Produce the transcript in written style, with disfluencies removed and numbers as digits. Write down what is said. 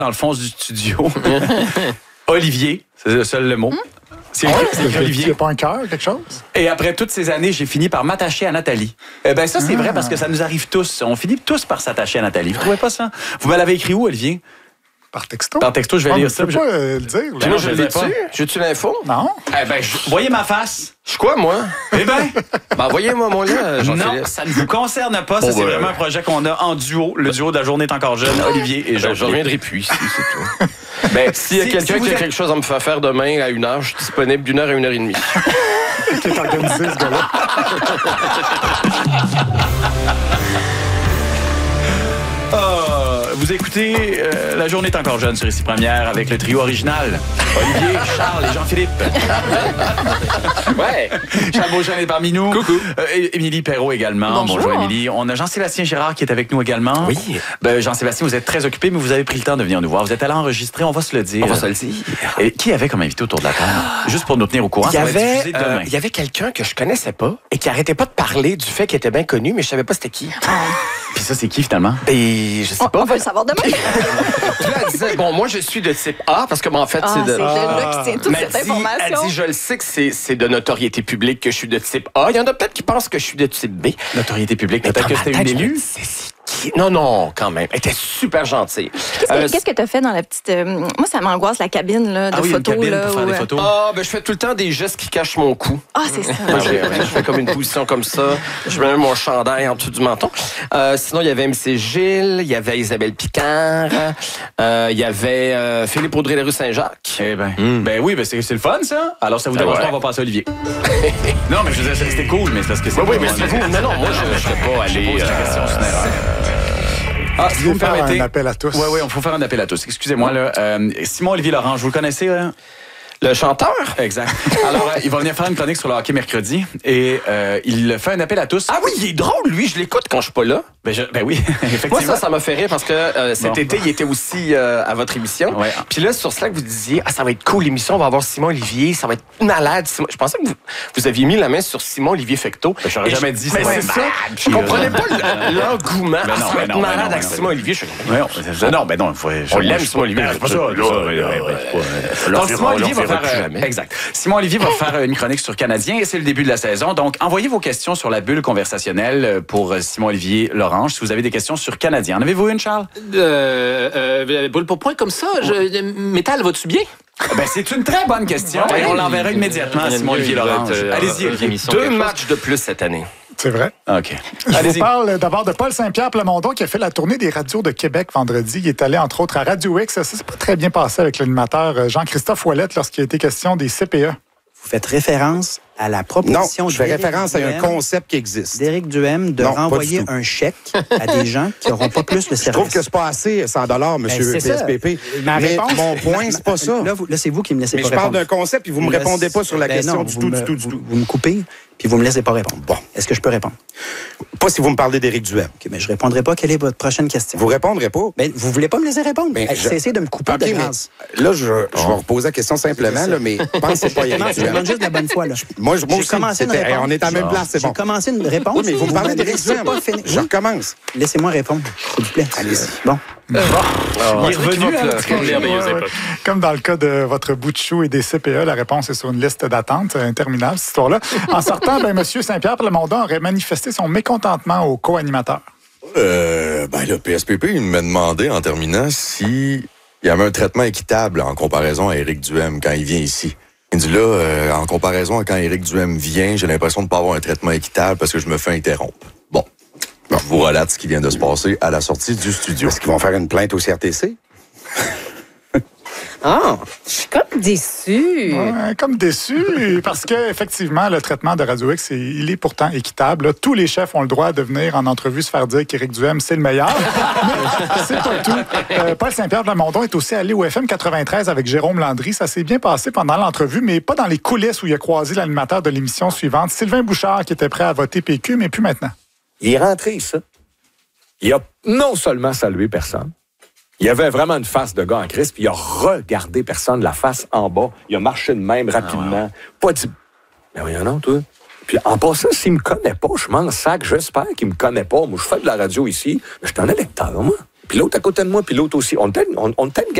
dans le fond du studio. Olivier, c'est seul le mot. C'est Olivier. C'est pas un cœur, quelque chose? Et après toutes ces années, j'ai fini par m'attacher à Nathalie. Ça, c'est vrai parce que ça nous arrive tous. On finit tous par s'attacher à Nathalie. Vous trouvez pas ça? Vous me l'avez écrit où, Olivier? Par texto. Par texto, je vais lire ça. Je peux pas le dire. Puis moi, je l'ai dessus. J'ai-tu l'info? Non. Voyez ma face. Je suis quoi, moi? Eh bien, envoyez-moi mon lien, Jean-Philippe. non, ça ne vous concerne pas. Ça, c'est vraiment un projet qu'on a en duo. Le duo de La Journée est encore jeune, Olivier et Jean. Je reviendrai plus ici, c'est tout. S'il y a quelqu'un qui a quelque chose à me faire faire demain à 1h, je suis disponible d'1h à 1h30. Qui est organisé, ce gars-là. Vous écoutez La Journée est encore jeune sur Ici Première avec le trio original. Olivier, Charles et Jean-Philippe. Ouais. Charles Beauchamp est parmi nous. Coucou. Émilie Perrault également. Bonjour Émilie. On a Jean-Sébastien Girard qui est avec nous également. Oui. Jean-Sébastien, vous êtes très occupé, mais vous avez pris le temps de venir nous voir. Vous êtes allé enregistrer, on va se le dire. On va se le dire. Et qui avait comme invité autour de la table? Juste pour nous tenir au courant, Il y y avait quelqu'un que je connaissais pas et qui arrêtait pas de parler du fait qu'il était bien connu, mais je savais pas c'était qui. Puis ça, c'est qui finalement? Je sais pas. On va le savoir demain. Puis là, elle disait, moi, je suis de type A, parce que, en fait, c'est de... C'est là qui tient toute cette information. Elle dit, je le sais que c'est de notoriété publique que je suis de type A. Il y en a peut-être qui pensent que je suis de type B. Notoriété publique, peut-être que c'était une élue? Non, quand même. Elle était super gentille. Qu'est-ce que tu as fait dans la petite... Moi, ça m'angoisse, la cabine là, de photos. Une cabine là, pour faire des photos. Je fais tout le temps des gestes qui cachent mon cou. C'est ça. Je fais comme une position comme ça. Je mets même mon chandail en dessous du menton. Sinon, il y avait MC Gilles, il y avait Isabelle Picard, il y avait Philippe Audrey-Leroux Saint-Jacques. Eh ben, c'est le fun, ça. Alors, ça vous dérange pas, on va passer à Olivier. Non, mais je veux dire, c'était cool, mais c'est parce que c'est... Oui, mais c'est vous. Non, moi, je ne vais pas aller... Je pose la question, c'est une erreur. Si vous permettez... un appel à tous. Oui, il faut faire un appel à tous. Excusez-moi, là. Simon-Olivier Lorange, vous le connaissez, hein? Le chanteur? Exact. Alors, il va venir faire une chronique sur le hockey mercredi et il fait un appel à tous. Ah oui, il est drôle, lui. Je l'écoute quand je suis pas là. Ben oui, effectivement. Moi, ça m'a fait rire parce que cet été, il était aussi à votre émission. Ouais. Puis là, sur Slack, vous disiez, ça va être cool l'émission, on va avoir Simon-Olivier, ça va être malade. Je pensais que vous aviez mis la main sur Simon-Olivier Fecteau. J'aurais jamais dit ça. C'est ça. Je comprenais pas l'engouement. Ça va être malade avec Simon-Olivier. Non, on l'aime, Simon-Olivier. C'est pas ça. Donc, Simon-Olivier va faire... Exact. Simon-Olivier va faire une chronique sur Canadien et c'est le début de la saison. Donc, envoyez vos questions sur la bulle conversationnelle pour Simon-Olivier Lorange si vous avez des questions sur Canadien. En avez-vous une, Charles? Boule pour point comme ça, métal, vas-tu bien? C'est une très bonne question. Et on l'enverra immédiatement à Simon-Olivier Lorange. Allez-y, Olivier. 2 matchs de plus cette année. C'est vrai. OK. Je vous parle d'abord de Paul Saint-Pierre Plamondon qui a fait la tournée des radios de Québec vendredi. Il est allé, entre autres, à Radio X. Ça s'est pas très bien passé avec l'animateur Jean-Christophe Ouellette lorsqu'il a été question des CPE. Vous faites référence à la proposition... Non, je fais référence à un concept qui existe. D'Éric Duhem de renvoyer un chèque à des gens qui n'auront pas plus le service. Je trouve que c'est pas assez, 100 $, monsieur PSPP. Mais mon point, c'est pas ça. Là, c'est vous qui me laissez pas répondre. Mais je parle d'un concept, puis vous me répondez pas sur la question du tout. Vous me coupez, puis vous me laissez pas répondre. Bon. Est-ce que je peux répondre? Pas si vous me parlez d'Éric Duhem. OK, mais je répondrai pas. Quelle est votre prochaine question? Vous répondrez pas? Mais vous voulez pas me laisser répondre? Cessez de me couper de grâce. Là, je vais reposer la question simplement, là, mais pensez pas Éric Duhem. Je demande juste la bonne fois. Là. Moi aussi, on est à la même place, c'est bon. J'ai commencé une réponse. Oui, mais vous me parlez d'Éric Duhem. Je recommence. Laissez-moi répondre, s'il vous plaît. Allez-y. Bon. Il est revenu. Comme dans le cas de votre bout de chou et des CPE, la réponse est sur une liste d'attente. C'est interminable, cette histoire-là. En sortant, M. Saint-Pierre Plamondon aurait manifesté son mécontentement au co-animateur. Le PSPP, il m'a demandé en terminant s'il y avait un traitement équitable en comparaison à Éric Duhem quand il vient ici. Il dit là, en comparaison à quand Éric Duhem vient, j'ai l'impression de ne pas avoir un traitement équitable parce que je me fais interrompre. Bon. Je vous relate ce qui vient de se passer à la sortie du studio. Est-ce qu'ils vont faire une plainte au CRTC? Je suis comme déçue. Ouais, comme déçu, parce que effectivement, le traitement de Radio X, il est pourtant équitable. Là, tous les chefs ont le droit de venir en entrevue se faire dire qu'Éric Duhem, c'est le meilleur. Mais c'est pas tout. Paul Saint-Pierre Plamondon est aussi allé au FM 93 avec Jérôme Landry. Ça s'est bien passé pendant l'entrevue, mais pas dans les coulisses où il a croisé l'animateur de l'émission suivante, Sylvain Bouchard, qui était prêt à voter PQ, mais plus maintenant. Il est rentré, ça. Il a non seulement salué personne, il avait vraiment une face de gars en crise, puis il a regardé personne, la face en bas. Il a marché de même rapidement. Pas dit, mais voyons non, toi. Puis en passant, s'il me connaît pas, je m'en sac, j'espère qu'il me connaît pas. Moi, je fais de la radio ici, mais je suis un électeur, moi. puis l'autre à côté de moi, puis l'autre aussi. On était une